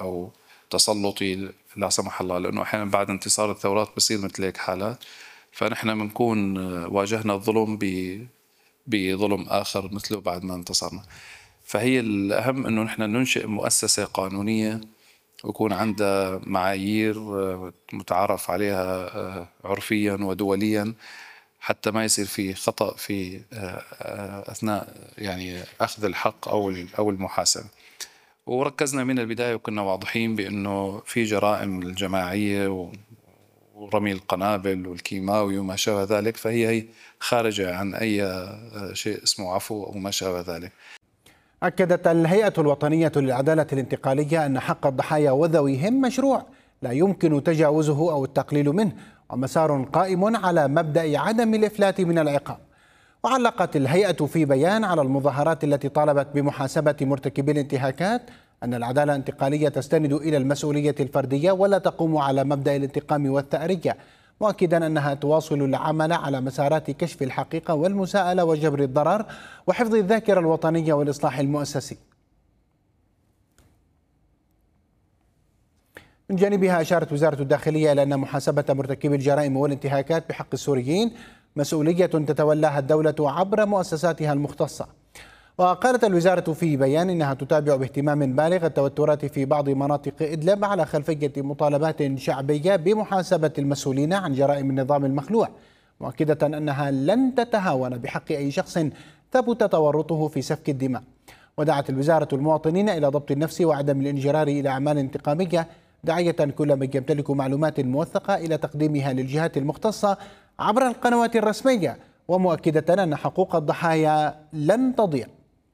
أو تسلطي لا سمح الله، لأنه أحيانا بعد انتصار الثورات بصير مثل هيك حالات، فنحن بنكون واجهنا الظلم بظلم آخر مثله بعد ما انتصرنا. فهي الأهم أنه نحن ننشئ مؤسسة قانونية ويكون عندها معايير متعارف عليها عرفيا ودوليا، حتى ما يصير في خطأ في أثناء يعني أخذ الحق أو المحاسبة. وركزنا من البداية وكنا واضحين بأنه في جرائم الجماعية ورمي القنابل والكيماوي وما شابه ذلك، فهي خارجة عن أي شيء اسمه عفو أو ما شابه ذلك. أكدت الهيئة الوطنية للعدالة الانتقالية أن حق الضحايا وذويهم مشروع لا يمكن تجاوزه أو التقليل منه، ومسار قائم على مبدأ عدم الإفلات من العقاب. وعلقت الهيئة في بيان على المظاهرات التي طالبت بمحاسبة مرتكبي الانتهاكات أن العدالة الانتقالية تستند إلى المسؤولية الفردية ولا تقوم على مبدأ الانتقام والثأرية، مؤكدا أنها تواصل العمل على مسارات كشف الحقيقة والمساءلة وجبر الضرر وحفظ الذاكرة الوطنية والإصلاح المؤسسي. من جانبها أشارت وزارة الداخلية إلى أن محاسبة مرتكبي الجرائم والانتهاكات بحق السوريين مسؤولية تتولاها الدولة عبر مؤسساتها المختصة. وقالت الوزارة في بيان إنها تتابع باهتمام بالغ التوترات في بعض مناطق إدلب على خلفية مطالبات شعبية بمحاسبة المسؤولين عن جرائم النظام المخلوع، مؤكدة أنها لن تتهاون بحق أي شخص ثبت تورطه في سفك الدماء. ودعت الوزارة المواطنين إلى ضبط النفس وعدم الانجرار إلى أعمال انتقامية، داعية كل من يمتلك معلومات موثقة إلى تقديمها للجهات المختصة عبر القنوات الرسمية، ومؤكدة أن حقوق الضحايا لن تضيع.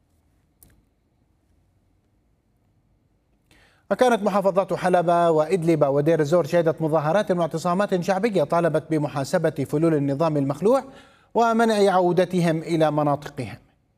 وكانت محافظات حلب وإدلب ودير الزور شهدت مظاهرات واعتصامات شعبية طالبت بمحاسبة فلول النظام المخلوع ومنع عودتهم إلى مناطقهم.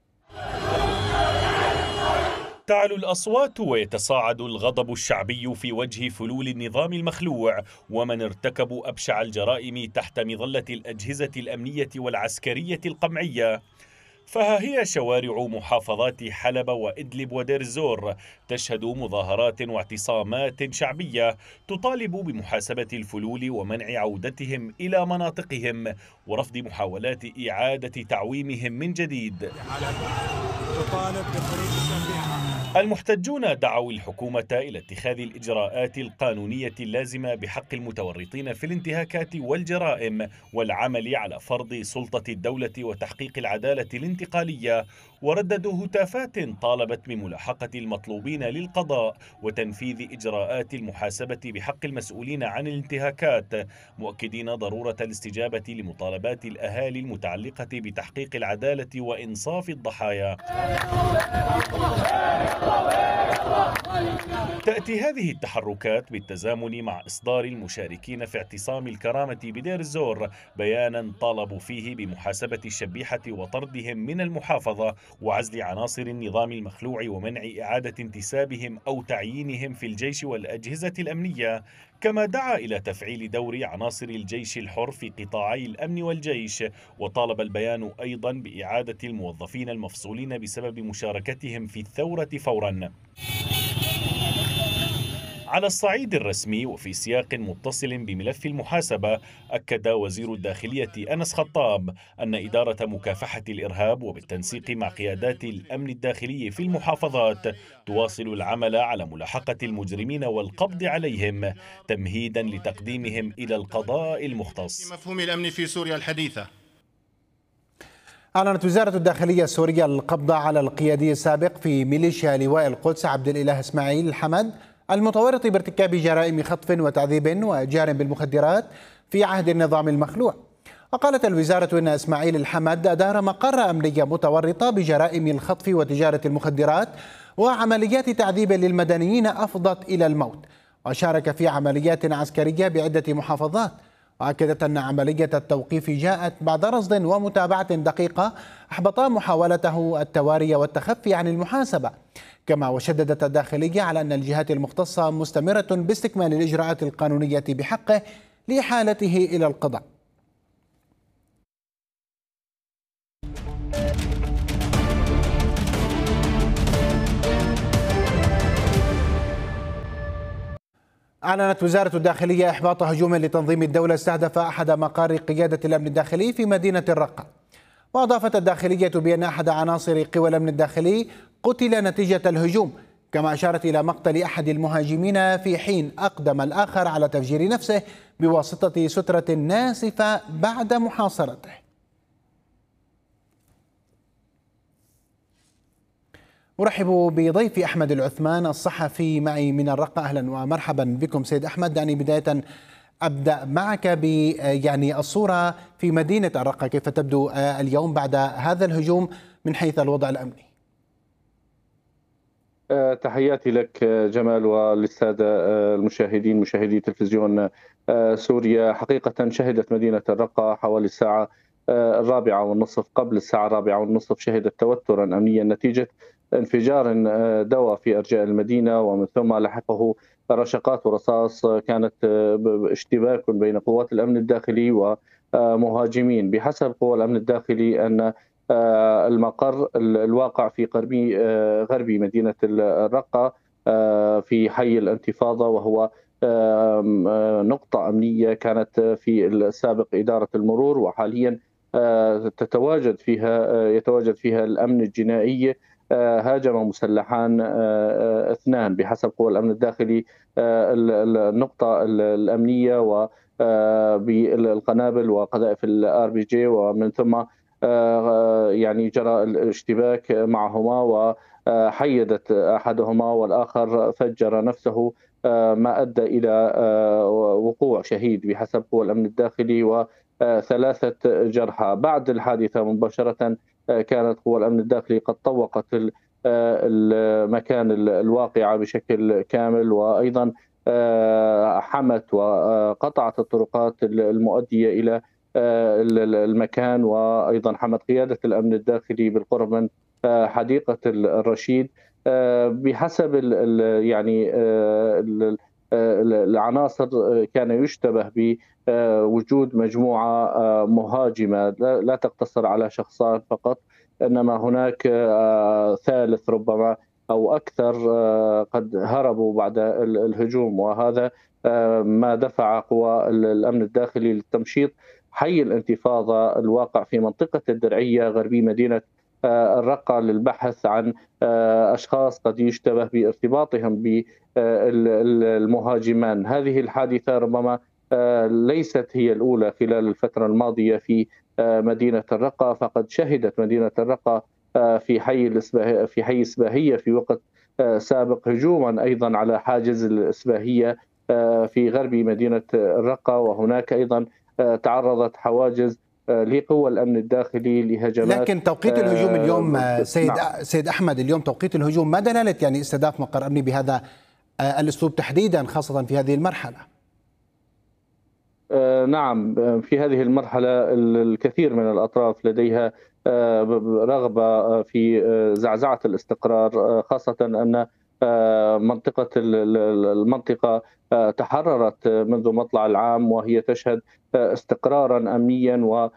تعلو الأصوات ويتصاعد الغضب الشعبي في وجه فلول النظام المخلوع ومن ارتكبوا أبشع الجرائم تحت مظلة الأجهزة الأمنية والعسكرية القمعية. فها هي شوارع محافظات حلب وإدلب ودير الزور تشهد مظاهرات واعتصامات شعبية تطالب بمحاسبة الفلول ومنع عودتهم إلى مناطقهم ورفض محاولات إعادة تعويمهم من جديد. المحتجون دعوا الحكومة إلى اتخاذ الإجراءات القانونية اللازمة بحق المتورطين في الانتهاكات والجرائم والعمل على فرض سلطة الدولة وتحقيق العدالة الانتقالية، ورددوا هتافات طالبت بملاحقة المطلوبين للقضاء وتنفيذ إجراءات المحاسبة بحق المسؤولين عن الانتهاكات، مؤكدين ضرورة الاستجابة لمطالبات الأهالي المتعلقة بتحقيق العدالة وإنصاف الضحايا. تأتي هذه التحركات بالتزامن مع إصدار المشاركين في اعتصام الكرامة بدير الزور بيانا طالبوا فيه بمحاسبة الشبيحة وطردهم من المحافظة وعزل عناصر النظام المخلوع ومنع إعادة انتسابهم أو تعيينهم في الجيش والأجهزة الأمنية، كما دعا إلى تفعيل دور عناصر الجيش الحر في قطاعي الأمن والجيش. وطالب البيان أيضا بإعادة الموظفين المفصولين بسبب مشاركتهم في الثورة فورا. على الصعيد الرسمي وفي سياق متصل بملف المحاسبة، أكد وزير الداخلية أنس خطاب أن إدارة مكافحة الإرهاب وبالتنسيق مع قيادات الأمن الداخلي في المحافظات تواصل العمل على ملاحقة المجرمين والقبض عليهم تمهيدا لتقديمهم إلى القضاء المختص. مفهوم الأمن في سوريا الحديثة. أعلنت وزارة الداخلية السورية القبض على القيادي السابق في ميليشيا لواء القدس عبد الإله إسماعيل الحمد المتورط بارتكاب جرائم خطف وتعذيب وإتجار بالمخدرات في عهد النظام المخلوع. وقالت الوزارة إن إسماعيل الحمد أدار مقر أمنية متورطة بجرائم الخطف وتجارة المخدرات وعمليات تعذيب للمدنيين أفضت إلى الموت، وشارك في عمليات عسكرية بعدة محافظات. وأكدت أن عملية التوقيف جاءت بعد رصد ومتابعة دقيقة أحبطا محاولته التواري والتخفي عن المحاسبة. كما وشددت الداخلية على أن الجهات المختصة مستمرة باستكمال الإجراءات القانونية بحقه لإحالته إلى القضاء. أعلنت وزارة الداخلية إحباط هجوم لتنظيم الدولة استهدف أحد مقار قيادة الأمن الداخلي في مدينة الرقة. وأضافت الداخلية بأن أحد عناصر قوى الأمن الداخلي قتل نتيجة الهجوم، كما أشارت إلى مقتل أحد المهاجمين في حين أقدم الآخر على تفجير نفسه بواسطة سترة ناسفة بعد محاصرته. أرحب بضيفي أحمد العثمان الصحفي معي من الرقة. أهلا ومرحبا بكم سيد أحمد. دعني بداية أبدأ معك يعني الصورة في مدينة الرقة، كيف تبدو اليوم بعد هذا الهجوم من حيث الوضع الأمني؟ تحياتي لك جمال وللسادة المشاهدين مشاهدي تلفزيون سوريا. حقيقة شهدت مدينة الرقة حوالي الساعة 4:30 قبل الساعة 4:30 شهدت توترا أمنيا نتيجة انفجار دوى في أرجاء المدينة، ومن ثم لحقه رشقات ورصاص. كانت اشتباك بين قوات الأمن الداخلي ومهاجمين. بحسب قوى الأمن الداخلي أن المقر الواقع في غربي مدينة الرقة في حي الانتفاضة، وهو نقطة أمنية كانت في السابق إدارة المرور، وحاليا يتواجد فيها الأمن الجنائي. هاجم مسلحان اثنان بحسب قوى الأمن الداخلي النقطة الأمنية وبالقنابل وقذائف الRPG، ومن ثم يعني جرى الاشتباك معهما وحيدت أحدهما والآخر فجر نفسه، ما أدى إلى وقوع شهيد بحسب قوى الأمن الداخلي وثلاثة جرحى. بعد الحادثة مباشرة كانت قوى الأمن الداخلي قد طوقت المكان الواقعة بشكل كامل، وأيضا حمت وقطعت الطرقات المؤدية إلى المكان، وأيضا حمت قيادة الأمن الداخلي بالقرب من حديقة الرشيد. بحسب يعني العناصر كان يشتبه بوجود مجموعة مهاجمة لا تقتصر على شخصان فقط، إنما هناك ثالث ربما أو أكثر قد هربوا بعد الهجوم، وهذا ما دفع قوى الأمن الداخلي للتمشيط حي الانتفاضة الواقع في منطقة الدرعية غربي مدينة الرقة للبحث عن أشخاص قد يشتبه بارتباطهم بالمهاجمان. هذه الحادثة ربما ليست هي الأولى خلال الفترة الماضية في مدينة الرقة، فقد شهدت مدينة الرقة في حي إسباهية في وقت سابق هجوما أيضا على حاجز الإسباهية في غرب مدينة الرقة، وهناك أيضا تعرضت حواجز لقوى الأمن الداخلي لهجمات. لكن توقيت الهجوم اليوم سيد أحمد، اليوم توقيت الهجوم ما دلالة يعني استهداف مقر أمني بهذا الأسلوب تحديدا خاصة في هذه المرحلة؟ نعم، في هذه المرحلة الكثير من الأطراف لديها رغبة في زعزعة الاستقرار، خاصة أن المنطقة تحررت منذ مطلع العام وهي تشهد استقرارا أمنيا و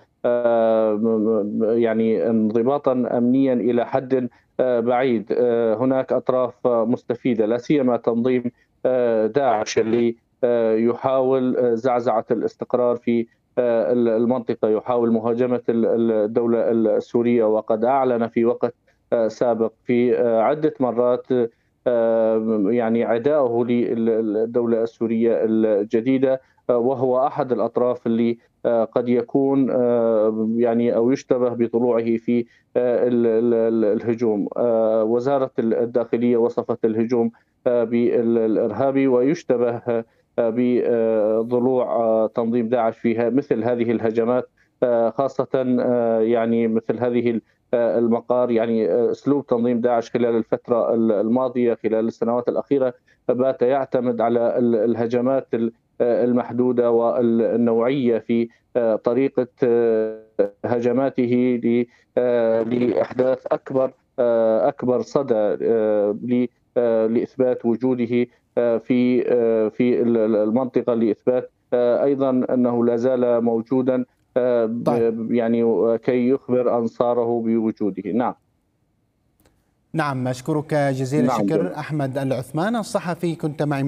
يعني انضباطا أمنيا إلى حد بعيد. هناك أطراف مستفيدة لا سيما تنظيم داعش اللي يحاول زعزعة الاستقرار في المنطقة، يحاول مهاجمة الدولة السورية، وقد أعلن في وقت سابق في عدة مرات يعني عداءه للدولة السورية الجديدة، وهو أحد الأطراف اللي قد يكون يعني أو يشتبه بطلوعه في الهجوم. وزارة الداخلية وصفت الهجوم بالإرهابي، ويشتبه بضلوع تنظيم داعش في مثل هذه الهجمات، خاصة يعني مثل هذه المقار. يعني أسلوب تنظيم داعش خلال الفترة الماضية خلال السنوات الأخيرة بات يعتمد على الهجمات المحدودة والنوعية في طريقة هجماته لإحداث أكبر صدى لإثبات وجوده في المنطقة، لإثبات أيضا أنه لا زال موجودا يعني كي يخبر أنصاره بوجوده. نعم، أشكرك جزيل الشكر أحمد العثمان الصحفي، كنت معي